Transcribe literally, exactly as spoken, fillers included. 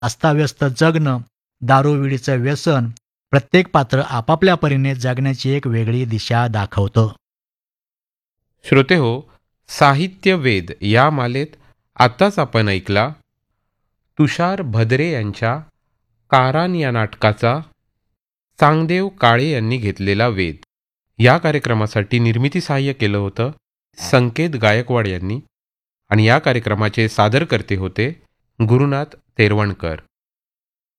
अस्ताव्यस्त जगणं, दारूविडीचं व्यसन, प्रत्येक पात्र आपापल्या परीने जगण्याची एक वेगळी दिशा दाखवतं. श्रोते हो, साहित्य वेद या मालेत आताच आपण ऐकला तुषार भद्रे यांच्या कारान या नाटकाचा चांगदेव काळे यांनी घेतलेला वेध. या कार्यक्रमासाठी निर्मिती सहाय्य केलं होतं संकेत गायकवाड यांनी आणि या कार्यक्रमाचे सादरकर्ते होते गुरुनाथ तेरवणकर.